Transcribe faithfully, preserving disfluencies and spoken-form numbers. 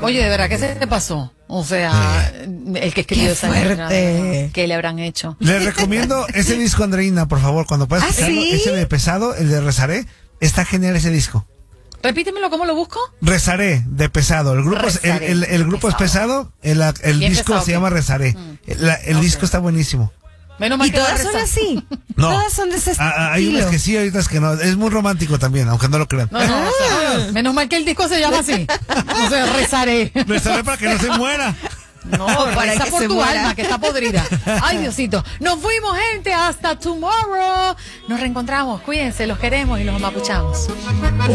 Oye, de verdad, ¿qué se te pasó? O sea, el que escribió Qué esa fuerte. letra, ¿qué le habrán hecho? Les recomiendo ese disco, Andreina, por favor, cuando puedas ¿Ah, escucharlo, sí? ese de Pesado, el de Rezaré, está genial ese disco. Repítemelo, ¿cómo lo busco? Rezaré, de Pesado. El grupo, es, el, Rezaré, el, el grupo es Pesado, el, el Bien disco pesado, se ¿qué? llama Rezaré. Mm. El, la- el Ok. disco está buenísimo. Menos mal Y que va a todas son rezar. así. No. Todas son de ese Ah, ah, hay estilo. unas que sí, hay otras que no. Es muy romántico también, aunque no lo crean. No, no, o sea, menos mal que el disco se llama así. O sea, rezaré. Rezaré para que no se muera. No, Para reza que por se tu muera. alma, que está podrida. Ay, Diosito. Nos fuimos, gente. Hasta tomorrow. Nos reencontramos. Cuídense, los queremos y los amapuchamos.